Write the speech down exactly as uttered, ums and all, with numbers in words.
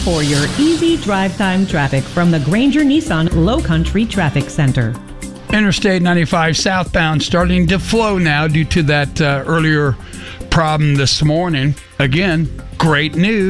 For your easy drive time traffic from the Granger Nissan Low Country Traffic Center. Interstate ninety-five southbound starting to flow now due to that uh, earlier problem this morning. Again, great news.